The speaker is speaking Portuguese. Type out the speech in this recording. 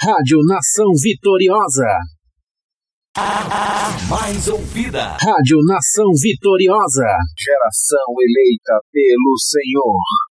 Rádio Nação Vitoriosa. A mais ouvida. Rádio Nação Vitoriosa. Geração eleita pelo Senhor.